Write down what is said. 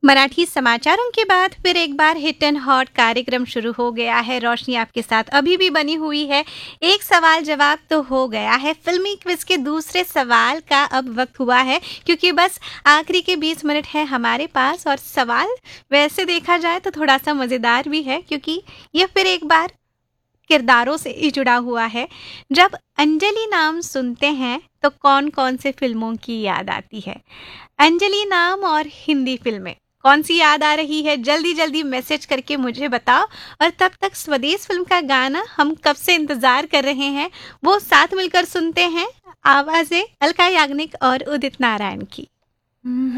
मराठी समाचारों के बाद फिर एक बार हिट एंड हॉट कार्यक्रम शुरू हो गया है। रोशनी आपके साथ अभी भी बनी हुई है। एक सवाल जवाब तो हो गया है। फिल्मी क्विज के दूसरे सवाल का अब वक्त हुआ है, क्योंकि बस आखिरी के 20 मिनट है हमारे पास। और सवाल वैसे देखा जाए तो थोड़ा सा मज़ेदार भी है, क्योंकि ये फिर एक बार किरदारों से ही जुड़ा हुआ है। जब अंजलि नाम सुनते हैं तो कौन कौन से फिल्मों की याद आती है? अंजलि नाम और हिंदी फिल्में कौन सी याद आ रही है? जल्दी जल्दी मैसेज करके मुझे बताओ। और तब तक स्वदेश फिल्म का गाना हम कब से इंतजार कर रहे हैं, वो साथ मिलकर सुनते हैं। आवाजें अलका याग्निक और उदित नारायण की।